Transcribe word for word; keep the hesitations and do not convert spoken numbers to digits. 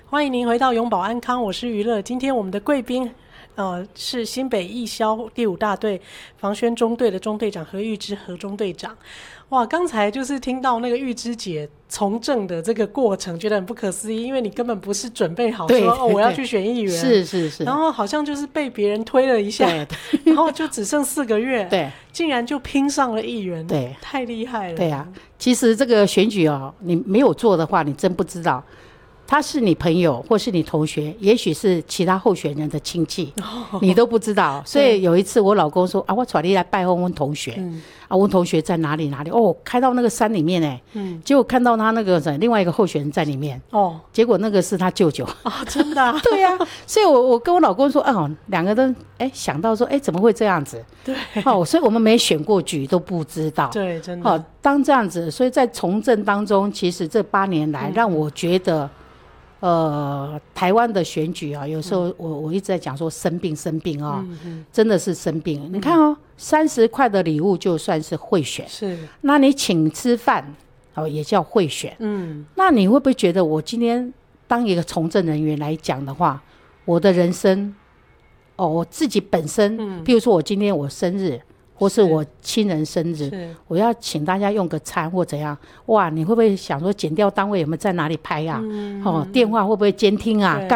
欢迎您回到永保安康，我是娱乐。今天我们的贵宾，呃，是新北义消第五大队防宣中队的中队长何玉芝何中队长。哇，刚才就是听到那个玉芝姐从政的这个过程，觉得很不可思议，因为你根本不是准备好说哦我要去选议员， 是是是， 然后好像就是被别人推了一下，然后就只剩四个月， 对， 竟然就拼上了议员， 对， 太厉害了。 对啊，其实这个选举哦，你没有做的话，你真不知道。他是你朋友或是你同学，也许是其他候选人的亲戚，哦、你都不知道。所以有一次我老公说啊，我带你来拜访我同学、嗯、啊，我同学在哪里哪里哦，开到那个山里面哎、嗯，结果看到他那个另外一个候选人在里面哦，结果那个是他舅舅哦， 真的、啊、 对啊，所以我我跟我老公说哦，两个人哎想到说哎怎么会这样子？ 对哦，所以我们没选过举都不知道， 对，真的哦，当这样子，所以在从政当中，其实这八年来让我觉得。呃，台湾的选举啊，有时候我我一直在讲说生病生病啊、哦嗯嗯，真的是生病。你看哦，三十块的礼物就算是贿选，是，那你请吃饭哦也叫贿选，嗯，那你会不会觉得我今天当一个从政人员来讲的话，我的人生哦我自己本身，嗯，譬如说我今天我生日。或是我亲人生日，我要请大家用个餐或怎样，哇，你会不会想说检调单位有没有在哪里拍啊？嗯、哦，电话会不会监听啊？